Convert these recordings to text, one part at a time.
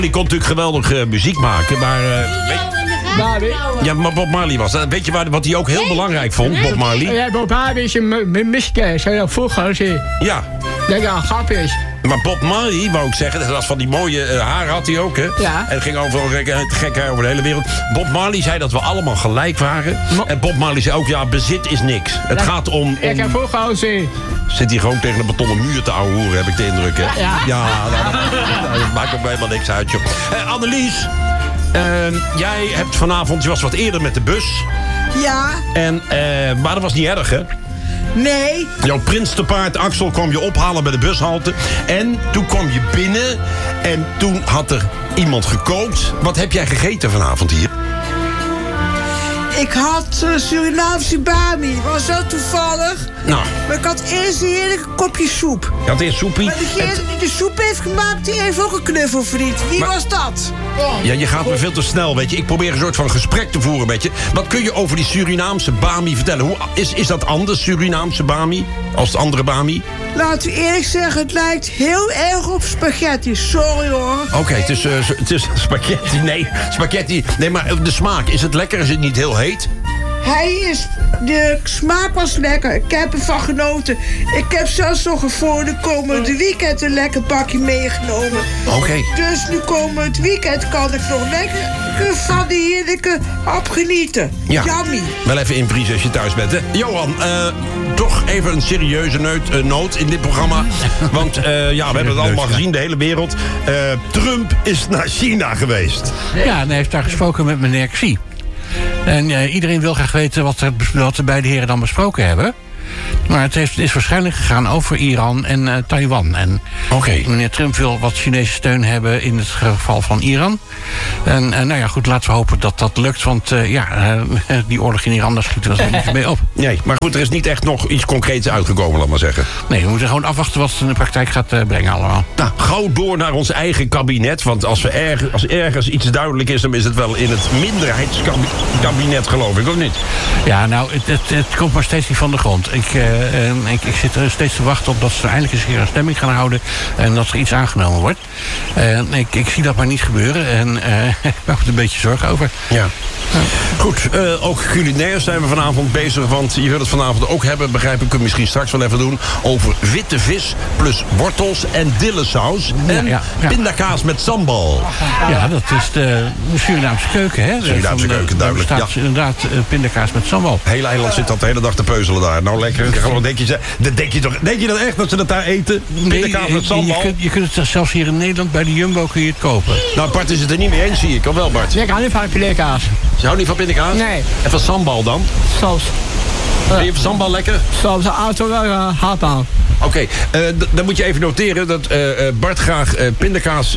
Die kon natuurlijk geweldig muziek maken, maar... Ja, maar Bob Marley was dat. Weet je wat hij ook heel belangrijk vond, Bob Marley? Ja, Bob Marley is een miske, zou je dat vroeger zien. Ja. Dat ja, grap is. Maar Bob Marley, wou ik zeggen, dat was van die mooie haar had hij ook, hè? Ja. En het ging overal gek haar over de hele wereld. Bob Marley zei dat we allemaal gelijk waren. En Bob Marley zei ook, ja, bezit is niks. Het gaat om... Ik heb vroeger al zien. Zit hij gewoon tegen een betonnen muur te ouwehoeren, heb ik de indruk, hè? Ja, dat maakt ook helemaal niks uit, joh. Annelies, jij hebt vanavond, je was wat eerder met de bus. Ja. Maar dat was niet erg, hè? Nee. Jouw prins te paard Axel kwam je ophalen bij de bushalte. En toen kwam je binnen. En toen had er iemand gekookt. Wat heb jij gegeten vanavond hier? Ik had Surinaamse bami. Was zo toevallig. Nou. Maar ik had eerst een heerlijke kopje soep. Je had eerst soepie. Maar degene die de soep heeft gemaakt, die heeft ook een knuffel verdiend. Wie was dat? Ja, je gaat me veel te snel, weet je. Ik probeer een soort van gesprek te voeren met je. Wat kun je over die Surinaamse bami vertellen? Hoe, is dat anders, Surinaamse bami, als de andere bami? Laten we eerlijk zeggen, het lijkt heel erg op spaghetti. Sorry hoor. Oké, het is spaghetti. Nee, spaghetti. Nee, maar de smaak, is het lekker? Is het niet heel heet? De smaak was lekker. Ik heb ervan genoten. Ik heb zelfs nog voor de komende weekend een lekker bakje meegenomen. Oké. Dus nu komend weekend kan ik nog lekker van die heerlijke hap genieten. Ja. Yummy. Wel even invriezen als je thuis bent, hè? Johan, toch even een serieuze noot in dit programma. Want we hebben het allemaal gezien, de hele wereld. Trump is naar China geweest. Ja, en hij heeft daar gesproken met meneer Xi. En iedereen wil graag weten wat de beide heren dan besproken hebben. Maar het is waarschijnlijk gegaan over Iran en Taiwan. En meneer Trump wil wat Chinese steun hebben in het geval van Iran. En nou ja, goed, laten we hopen dat dat lukt. Want die oorlog in Iran, daar schieten we niet mee op. Nee, maar goed, er is niet echt nog iets concreets uitgekomen, laat maar zeggen. Nee, we moeten gewoon afwachten wat het in de praktijk gaat brengen allemaal. Nou, gauw door naar ons eigen kabinet. Want als ergens iets duidelijk is, dan is het wel in het minderheidskabinet, geloof ik, of niet? Ja, nou, het komt maar steeds niet van de grond. Ik zit er steeds te wachten op dat ze eindelijk eens een stemming gaan houden en dat er iets aangenomen wordt. Ik zie dat maar niet gebeuren en ik maak er een beetje zorgen over. Ja. Goed, ook culinair zijn we vanavond bezig, want je wilt het vanavond ook hebben, begrijp ik, kunnen we misschien straks wel even doen, over witte vis plus wortels en dillesaus en pindakaas met sambal. Ja, dat is de Surinaamse keuken, hè? Surinaamse keuken, duidelijk. Er staat inderdaad pindakaas met sambal. Heel eiland zit dat de hele dag te peuzelen daar. Nou, lekker. Gewoon, denk je dat echt, dat ze dat daar eten? Pindakaas met sambal? Je kunt het zelfs hier in Nederland, bij de Jumbo kun je het kopen. Nou, Bart is het er niet mee eens, zie ik. Of wel, Bart? Ik hou niet van pindakaas. Je houdt niet van pindakaas? Nee. En van sambal dan? Saus. Vind je sambal lekker? Saus, auto wel hard aan. Oké, dan moet je even noteren dat Bart graag pindakaas,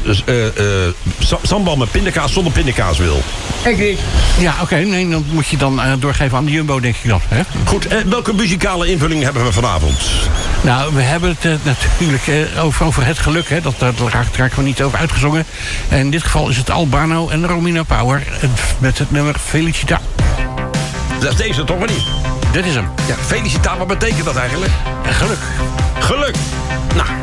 sambal met pindakaas zonder pindakaas wil. Ik niet. Ja, oké, nee, dan moet je dan doorgeven aan de Jumbo, denk ik dan. Hè? Goed, welke muzikale invulling hebben we vanavond? Nou, we hebben het natuurlijk over het geluk, hè. Daar raken we niet over uitgezongen. En in dit geval is het Albano en Romina Power met het nummer Felicita. Dat is deze toch, of niet? Dit is hem. Ja, Felicita, wat betekent dat eigenlijk? Geluk. Geluk. Nou,